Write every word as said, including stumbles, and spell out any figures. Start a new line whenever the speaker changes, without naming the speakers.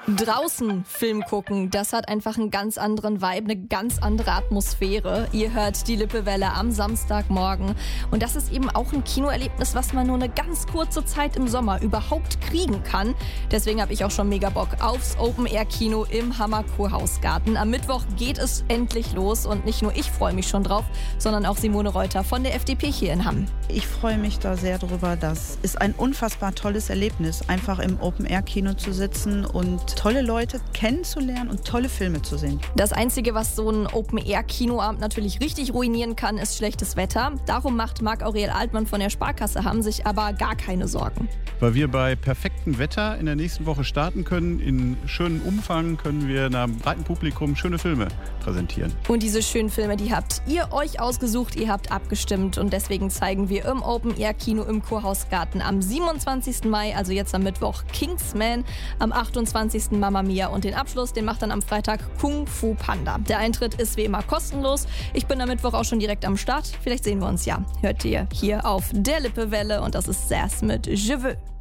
Draußen Film gucken, das hat einfach einen ganz anderen Vibe, eine ganz andere Atmosphäre. Ihr hört die Lippewelle am Samstagmorgen. Und das ist eben auch ein Kinoerlebnis, was man nur eine ganz kurze Zeit im Sommer überhaupt kriegen kann. Deswegen habe ich auch schon mega Bock aufs Open-Air-Kino im Hammer Kurhausgarten. Am Mittwoch geht es endlich los und nicht nur ich freue mich schon drauf, sondern auch Simone Reuter von der F D P hier in Hamm.
Ich freue mich da sehr drüber. Das ist ein unfassbar tolles Erlebnis, einfach im Open-Air-Kino zu sitzen und tolle Leute kennenzulernen und tolle Filme zu sehen.
Das Einzige, was so ein Open-Air-Kinoabend natürlich richtig ruinieren kann, ist schlechtes Wetter. Darum macht Marc-Aurel Altmann von der Sparkasse Hamm sich aber gar keine Sorgen.
Weil wir bei perfektem Wetter in der nächsten Woche starten können, in schönem Umfang können wir einem breiten Publikum schöne Filme präsentieren.
Und diese schönen Filme, die habt ihr euch ausgesucht, ihr habt abgestimmt und deswegen zeigen wir im Open-Air-Kino im Kurhausgarten am siebenundzwanzigsten Mai, also jetzt am Mittwoch, Kingsman, am achtundzwanzigsten Mamma Mia und den Abschluss, den macht dann am Freitag Kung Fu Panda. Der Eintritt ist wie immer kostenlos. Ich bin am Mittwoch auch schon direkt am Start. Vielleicht sehen wir uns ja. Hört ihr hier auf der Lippewelle und das ist Sass mit Je veux.